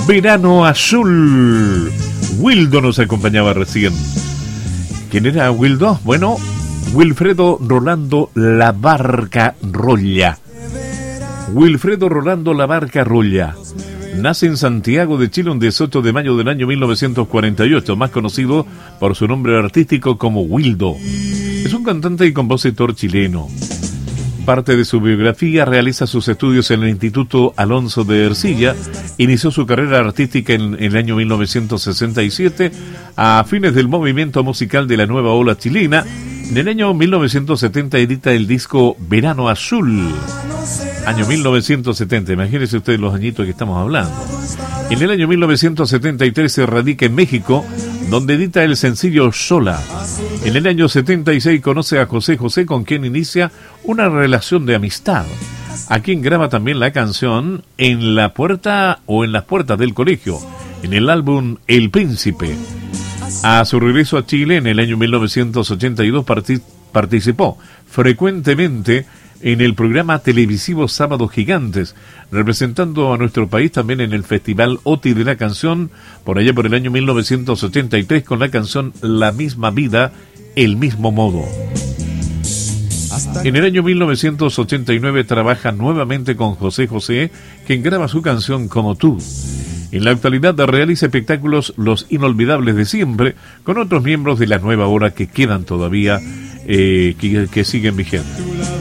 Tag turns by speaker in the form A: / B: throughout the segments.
A: Verano Azul. Wildo nos acompañaba recién. ¿Quién era Wildo? Bueno, Wilfredo Rolando Labarca Rolla. Wilfredo Rolando Labarca Rolla. Nace en Santiago de Chile un 18 de mayo del año 1948, más conocido por su nombre artístico como Wildo. Es un cantante y compositor chileno. Parte de su biografía: realiza sus estudios en el Instituto Alonso de Ercilla, inició su carrera artística en el año 1967, a fines del movimiento musical de la nueva ola chilena. En el año 1970 edita el disco Verano Azul. Año 1970, imagínense ustedes los añitos que estamos hablando. En el año 1973 se radica en México, donde edita el sencillo Sola. En el año 76 conoce a José José, con quien inicia una relación de amistad, a quien graba también la canción En la puerta o en las puertas del colegio, en el álbum El Príncipe. A su regreso a Chile en el año 1982 participó frecuentemente en el programa televisivo Sábados Gigantes, representando a nuestro país también en el Festival OTI de la Canción, por allá por el año 1983, con la canción La Misma Vida, El Mismo Modo. En el año 1989 trabaja nuevamente con José José, quien graba su canción Como Tú. En la actualidad realiza espectáculos Los Inolvidables de Siempre, con otros miembros de la nueva ola que quedan todavía, que siguen vigentes.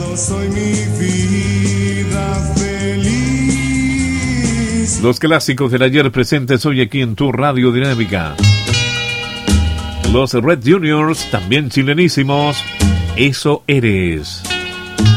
A: Los clásicos del ayer presentes hoy aquí en tu Radio Dinámica. Los Red Juniors, también chilenísimos. Eso eres.